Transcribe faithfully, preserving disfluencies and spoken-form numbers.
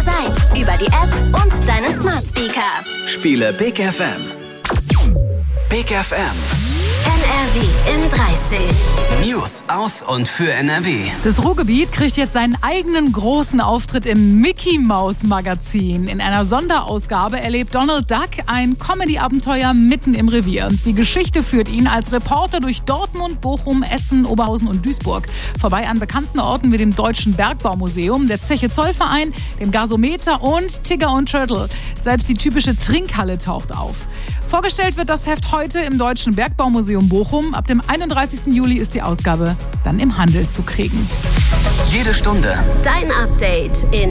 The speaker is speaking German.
jederzeit über die App und deinen Smart Speaker. Spiele Big F M. Big F M. N R W in dreißig. News aus und für N R W. Das Ruhrgebiet kriegt jetzt seinen eigenen großen Auftritt im Mickey Mouse Magazin. In einer Sonderausgabe erlebt Donald Duck ein Comedy-Abenteuer mitten im Revier. Die Geschichte führt ihn als Reporter durch Dortmund, Bochum, Essen, Oberhausen und Duisburg. Vorbei an bekannten Orten wie dem Deutschen Bergbaumuseum, der Zeche Zollverein, dem Gasometer und Tigger und Turtle. Selbst die typische Trinkhalle taucht auf. Vorgestellt wird das Heft heute im Deutschen Bergbaumuseum Bochum. Ab dem einunddreißigsten Juli ist die Ausgabe dann im Handel zu kriegen. Jede Stunde Dein Update in